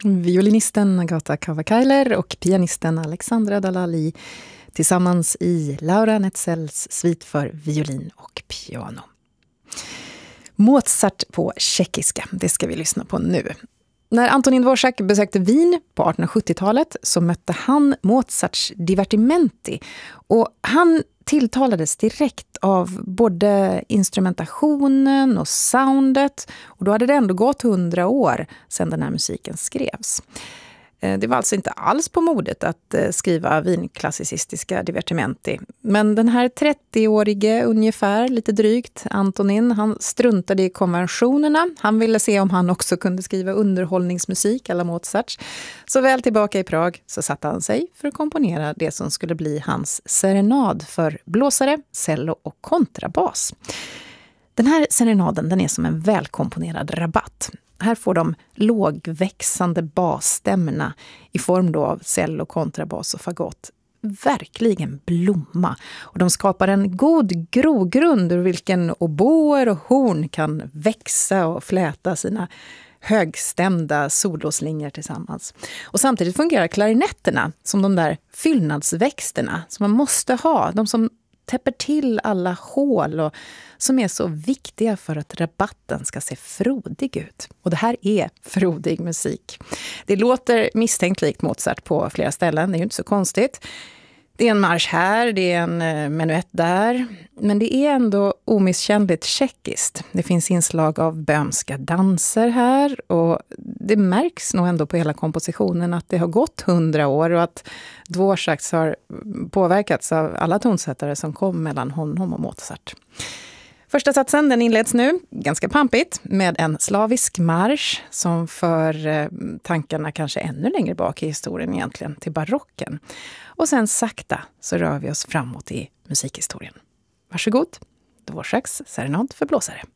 Violinisten Agata Kavakailer och pianisten Alexandra Dalali tillsammans i Laura Netzels svit för violin och piano. Mozart på tjeckiska, det ska vi lyssna på nu. När Antonín Dvořák besökte Wien på 1870-talet så mötte han Mozarts divertimenti och han tilltalades direkt av både instrumentationen och soundet, och då hade det ändå gått 100 år sedan den här musiken skrevs. Det var alltså inte alls på modet att skriva vinklassicistiska divertimenti. Men den här 30-årige ungefär, lite drygt, Antonín, han struntade i konventionerna. Han ville se om han också kunde skriva underhållningsmusik alla Mozart. Så väl tillbaka i Prag så satte han sig för att komponera det som skulle bli hans serenad för blåsare, cello och kontrabas. Den här serenaden, den är som en välkomponerad rabatt. Här får de lågväxande basstämmorna i form då av cello, kontrabas och fagott verkligen blomma. Och de skapar en god grogrund ur vilken oboer och horn kan växa och fläta sina högstämda soloslingor tillsammans. Och samtidigt fungerar klarinetterna som de där fyllnadsväxterna som man måste ha. De som täpper till alla hål och som är så viktiga för att rabatten ska se frodig ut. Och det här är frodig musik. Det låter misstänkt likt Mozart på flera ställen, det är ju inte så konstigt. Det är en marsch här, det är en menuett där. Men det är ändå omisskännligt tjeckiskt. Det finns inslag av böhmska danser här. Och det märks nog ändå på hela kompositionen att det har gått 100 år. Och att Dvořák har påverkats av alla tonsättare som kom mellan honom och Mozart. Första satsen den inleds nu, ganska pampigt, med en slavisk marsch som för tankarna kanske ännu längre bak i historien egentligen, till barocken. Och sen sakta så rör vi oss framåt i musikhistorien. Varsågod, Dvořáks serenad för blåsare.